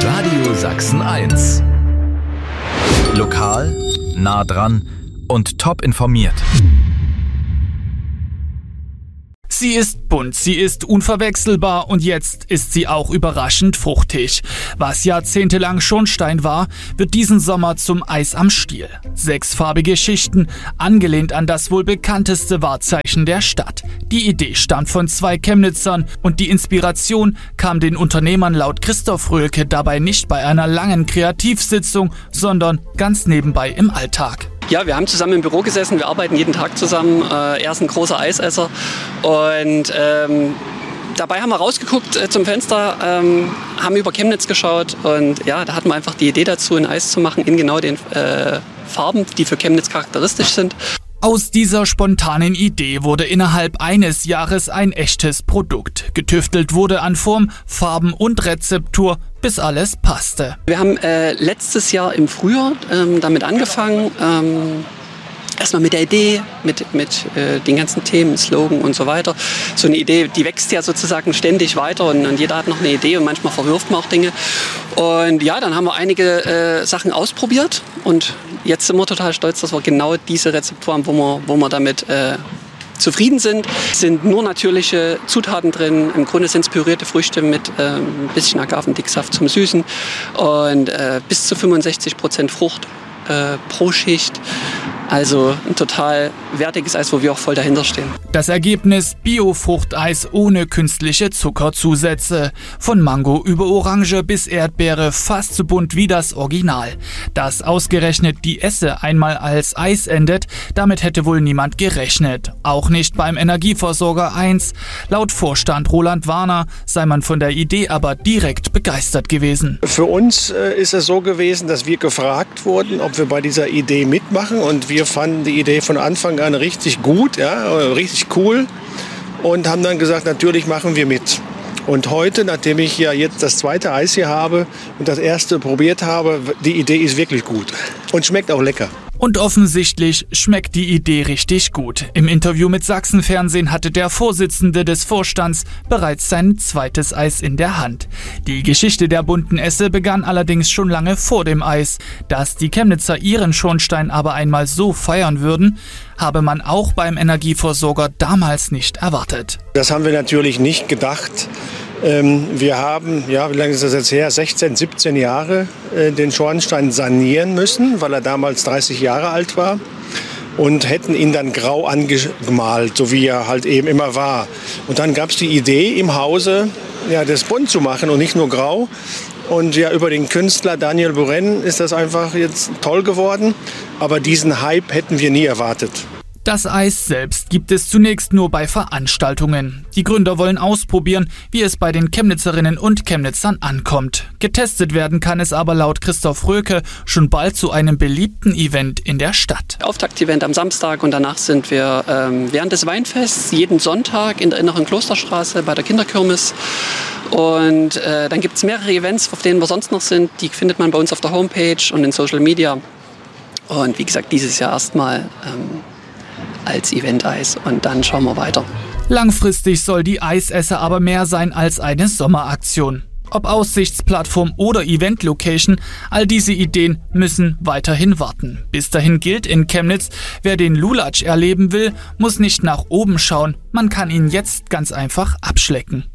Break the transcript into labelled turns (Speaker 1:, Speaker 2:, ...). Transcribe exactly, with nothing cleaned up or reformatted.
Speaker 1: Radio Sachsen eins. Lokal, nah dran und top informiert.
Speaker 2: Sie ist bunt, sie ist unverwechselbar und jetzt ist sie auch überraschend fruchtig. Was jahrzehntelang Schornstein war, wird diesen Sommer zum Eis am Stiel. Sechsfarbige Schichten, angelehnt an das wohl bekannteste Wahrzeichen der Stadt. Die Idee stammt von zwei Chemnitzern und die Inspiration kam den Unternehmern laut Christoph Röhlke dabei nicht bei einer langen Kreativsitzung, sondern ganz nebenbei im Alltag.
Speaker 3: Ja, wir haben zusammen im Büro gesessen, wir arbeiten jeden Tag zusammen. Äh, er ist ein großer Eisesser und ähm, dabei haben wir rausgeguckt äh, zum Fenster, ähm, haben über Chemnitz geschaut und ja, da hatten wir einfach die Idee dazu, ein Eis zu machen in genau den äh, Farben, die für Chemnitz charakteristisch sind.
Speaker 2: Aus dieser spontanen Idee wurde innerhalb eines Jahres ein echtes Produkt. Getüftelt wurde an Form, Farben und Rezeptur, bis alles passte.
Speaker 3: Wir haben äh, letztes Jahr im Frühjahr ähm, damit angefangen. Ähm, Erstmal mit der Idee, mit, mit äh, den ganzen Themen, Slogan und so weiter. So eine Idee, die wächst ja sozusagen ständig weiter und, und jeder hat noch eine Idee und manchmal verwirft man auch Dinge. Und ja, dann haben wir einige äh, Sachen ausprobiert und jetzt sind wir total stolz, dass wir genau diese Rezeptur haben, wo wir, wo wir damit äh, zufrieden sind. Es sind nur natürliche Zutaten drin. Im Grunde sind es pürierte Früchte mit äh, ein bisschen Agavendicksaft zum Süßen und äh, bis zu fünfundsechzig Prozent Frucht äh, pro Schicht. Also ein total wertiges Eis, wo wir auch voll dahinter stehen.
Speaker 2: Das Ergebnis: Bio-Fruchteis ohne künstliche Zuckerzusätze. Von Mango über Orange bis Erdbeere, fast so bunt wie das Original. Dass ausgerechnet die Esse einmal als Eis endet, damit hätte wohl niemand gerechnet. Auch nicht beim Energieversorger eins. Laut Vorstand Roland Warner sei man von der Idee aber direkt begeistert gewesen.
Speaker 4: Für uns äh, ist es so gewesen, dass wir gefragt wurden, ob wir bei dieser Idee mitmachen, und wir fanden die Idee von Anfang an richtig gut, ja, richtig cool, und haben dann gesagt, natürlich machen wir mit. Und heute, nachdem ich ja jetzt das zweite Eis hier habe und das erste probiert habe, die Idee ist wirklich gut und schmeckt auch lecker.
Speaker 2: Und offensichtlich schmeckt die Idee richtig gut. Im Interview mit Sachsenfernsehen hatte der Vorsitzende des Vorstands bereits sein zweites Eis in der Hand. Die Geschichte der bunten Esse begann allerdings schon lange vor dem Eis. Dass die Chemnitzer ihren Schornstein aber einmal so feiern würden, habe man auch beim Energieversorger damals nicht erwartet.
Speaker 4: Das haben wir natürlich nicht gedacht. Wir haben, ja, wie lange ist das jetzt her, sechzehn, siebzehn Jahre den Schornstein sanieren müssen, weil er damals dreißig Jahre alt war, und hätten ihn dann grau angemalt, so wie er halt eben immer war. Und dann gab es die Idee im Hause, ja, das bunt zu machen und nicht nur grau. Und ja, über den Künstler Daniel Buren ist das einfach jetzt toll geworden. Aber diesen Hype hätten wir nie erwartet.
Speaker 2: Das Eis selbst gibt es zunächst nur bei Veranstaltungen. Die Gründer wollen ausprobieren, wie es bei den Chemnitzerinnen und Chemnitzern ankommt. Getestet werden kann es aber laut Christoph Röhlke schon bald zu einem beliebten Event in der Stadt.
Speaker 3: Auftaktevent am Samstag und danach sind wir ähm, während des Weinfests jeden Sonntag in der Inneren Klosterstraße bei der Kinderkirmes. Und äh, dann gibt es mehrere Events, auf denen wir sonst noch sind. Die findet man bei uns auf der Homepage und in Social Media. Und wie gesagt, dieses Jahr erstmal ähm, als Event-Eis, und dann schauen wir weiter.
Speaker 2: Langfristig soll die Eisesse aber mehr sein als eine Sommeraktion. Ob Aussichtsplattform oder Event-Location, all diese Ideen müssen weiterhin warten. Bis dahin gilt in Chemnitz: Wer den Lulatsch erleben will, muss nicht nach oben schauen, man kann ihn jetzt ganz einfach abschlecken.